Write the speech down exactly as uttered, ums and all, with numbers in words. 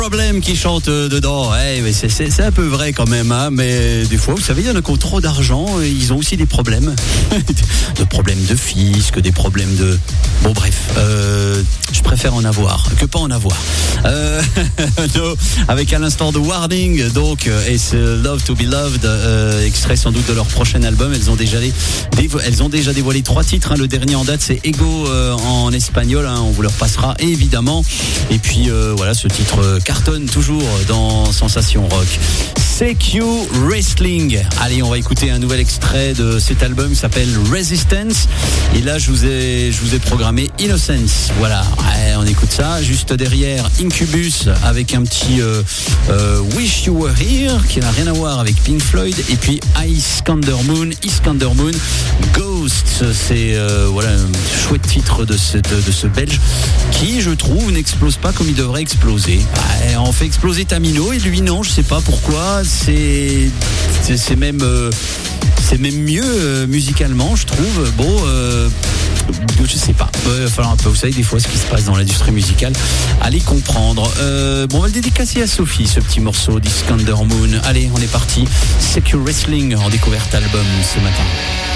Problème qui chante dedans, ouais, mais c'est, c'est, c'est un peu vrai quand même, hein, mais des fois, vous savez, il y en a qui ont trop d'argent, et ils ont aussi des problèmes, de problèmes de fisc, des problèmes de... Bon bref, euh, je préfère en avoir que pas en avoir. Euh, no, avec à l'instant de Warning, donc, et c'est Love to be Loved, euh, extrait sans doute de leur prochain album. Elles ont déjà, les, elles ont déjà dévoilé trois titres, hein. Le dernier en date, c'est Ego euh, en espagnol, hein. On vous le repassera évidemment. Et puis euh, voilà, ce titre euh, cartonne toujours dans Sensation Rock. C Q Wrestling. Allez, on va écouter un nouvel extrait de cet album qui s'appelle Resistance. Et là, je vous ai, je vous ai programmé Innocence. Voilà, ouais, on écoute ça. Juste derrière, Incubus avec un petit euh, euh, Wish You Were Here qui n'a rien à voir avec Pink Floyd. Et puis Iskander Moon, Iskander Moon, Ghost. C'est euh, voilà un chouette titre de ce, de, de ce Belge qui, je trouve, n'explose pas comme il devrait exploser. Ouais, on fait exploser Tamino et lui non, je sais pas pourquoi. C'est, c'est, c'est même, euh, c'est même mieux euh, musicalement, je trouve. Bon, euh, je sais pas. Il va falloir un peu, vous savez, des fois, ce qui se passe dans l'industrie musicale, allez comprendre. Euh, bon, on va le dédicacer à Sophie, ce petit morceau d'Iskander Moon. Allez, on est parti. C Q Wrestling en découverte album ce matin.